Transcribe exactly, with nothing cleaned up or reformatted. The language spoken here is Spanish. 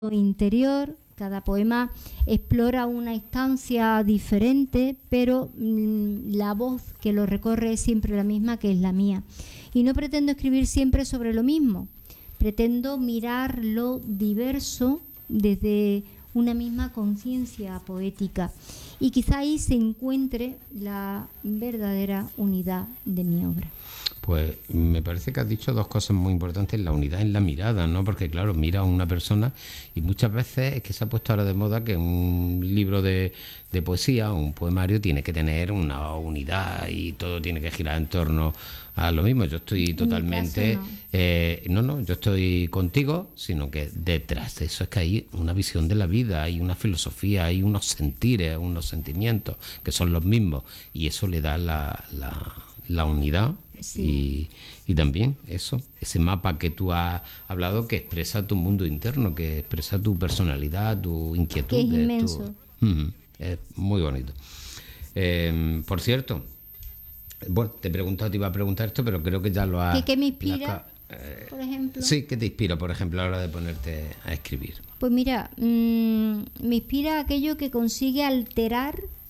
interior. Cada poema explora una instancia diferente, pero mmm, la voz que lo recorre es siempre la misma, que es la mía. Y no pretendo escribir siempre sobre lo mismo. Pretendo mirar lo diverso desde una misma conciencia poética. Y quizá ahí se encuentre la verdadera unidad de mi obra. Pues me parece que has dicho dos cosas muy importantes. La unidad en la mirada, ¿no? Porque claro, mira a una persona y muchas veces es que se ha puesto ahora de moda que un libro de, de poesía o un poemario tiene que tener una unidad y todo tiene que girar en torno a lo mismo. Yo estoy totalmente... No. Eh, no, no, yo estoy contigo, sino que detrás de eso es que hay una visión de la vida, hay una filosofía, hay unos sentires, unos sentimientos que son los mismos y eso le da la, la, la unidad. Sí. Y, y también eso, ese mapa que tú has hablado que expresa tu mundo interno, que expresa tu personalidad, tu inquietud. Que es inmenso. Tu, uh-huh, es muy bonito. Eh, por cierto, bueno, te he preguntado, te iba a preguntar esto, pero creo que ya lo has... ¿Qué, qué me inspira, la, eh, por ejemplo? Sí, ¿qué te inspira, por ejemplo, a la hora de ponerte a escribir? Pues mira, mmm, me inspira aquello que consigue alterar